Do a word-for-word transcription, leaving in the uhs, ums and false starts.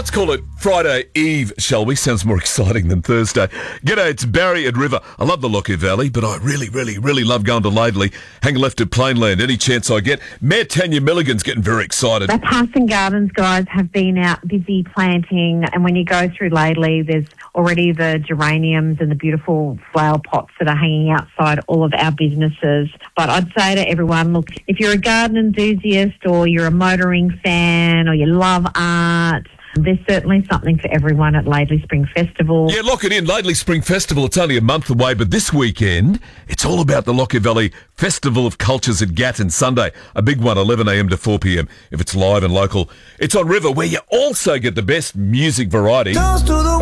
let's call it Friday Eve, shall we? Sounds more exciting than Thursday. G'day, it's Barry at River. I love the Lockyer Valley, but I really, really, really love going to Laidley. Hang left at Plainland any chance I get. Mayor Tanya Milligan's getting very excited. The Parson Gardens guys have been out busy planting, and when you go through Laidley, there's already the geraniums and the beautiful flower pots that are hanging outside all of our businesses. But I'd say to everyone, look, if you're a garden enthusiast or you're a motoring fan or you love art, there's certainly something for everyone at Laidley Spring Festival. Yeah, lock it in. Laidley Spring Festival, it's only a month away, but this weekend, it's all about the Lockyer Valley Festival of Cultures at Gatton Sunday. A big one, eleven a m to four p m if it's live and local. It's on River, where you also get the best music variety.